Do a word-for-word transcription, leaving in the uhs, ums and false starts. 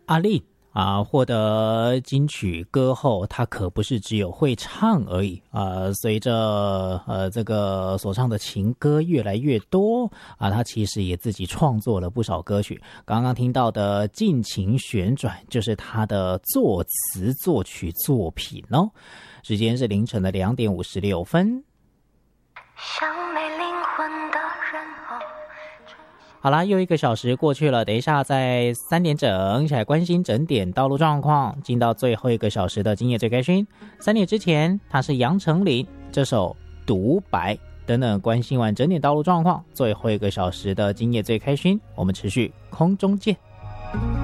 阿令啊，获得金曲歌后，他可不是只有会唱而已啊。随着呃这个所唱的情歌越来越多啊，他其实也自己创作了不少歌曲。刚刚听到的《尽情旋转》就是他的作词作曲作品哦。时间是凌晨的两点五十六分。像没灵魂的人哦。好啦，又一个小时过去了，等一下在三点整起来关心整点道路状况，进到最后一个小时的今夜最开心。三点之前，它是杨丞琳这首《独白》等等，关心完整点道路状况，最后一个小时的今夜最开心，我们持续空中见。